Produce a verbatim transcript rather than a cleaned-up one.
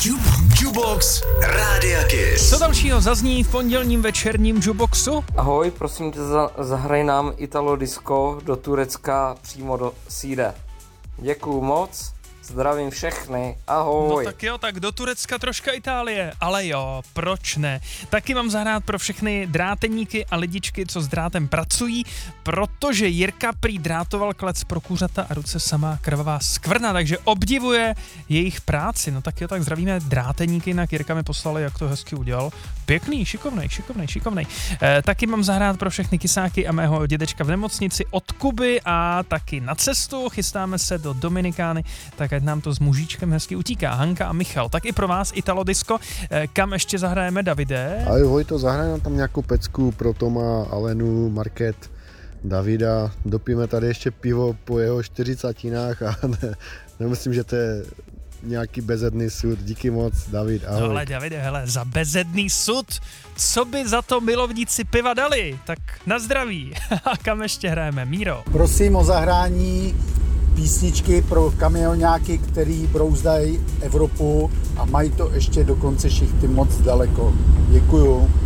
Jukebox Rádia Kiss. Co dalšího zazní v pondělním večerním Jukeboxu? Ahoj, prosím tě, za, zahraj nám Italo Disco do Turecka přímo do Síde. Děkuju moc, zdravím všechny, ahoj. No tak jo, tak do Turecka troška Itálie, ale jo, proč ne? Taky mám zahrát pro všechny dráteníky a lidičky, co s drátem pracují, protože Jirka prý drátoval klec pro kuřata a ruce samá krvavá skvrna, takže obdivuje jejich práci. No tak jo, tak zdravíme dráteníky, jinak Jirka mi poslali, jak to hezky udělal. Pěkný, šikovnej, šikovnej, šikovnej. E, taky mám zahrát pro všechny kysáky a mého dědečka v nemocnici od Kuby a taky na cestu. Chystáme se do Dominikány, tak ať nám to s mužíčkem hezky utíká. Hanka a Michal. Tak i pro vás Italo Disco. E, kam ještě zahrajeme, Davide? Ahoj Vojto, zahraj nám tam nějakou pecku pro Toma, Alenu, Market, Davida. Dopíme tady ještě pivo po jeho čtyřicatinách a ne, nemyslím, že to je nějaký bezedný sud. Díky moc, David, ahoj. No ale Davide, hele, za bezedný sud, co by za to milovníci piva dali? Tak na zdraví. A kam ještě hrajeme? Míro. Prosím o zahrání písničky pro kamionáky, který brouzdají Evropu a mají to ještě do konce šichty moc daleko. Děkuju.